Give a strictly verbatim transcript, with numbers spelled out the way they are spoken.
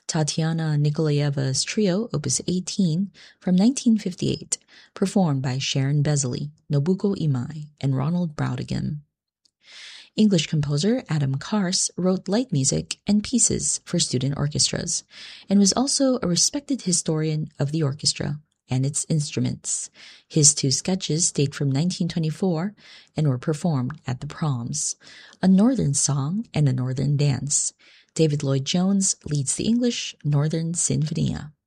Tatiana Nikolaeva's Trio, Opus eighteen, from nineteen fifty-eight, performed by Sharon Besley, Nobuko Imai, and Ronald Brautigam. English composer Adam Kars wrote light music and pieces for student orchestras, and was also a respected historian of the orchestra and its instruments. His two sketches date from nineteen twenty-four and were performed at the Proms, A Northern Song and a Northern Dance. David Lloyd Jones leads the English Northern Sinfonia.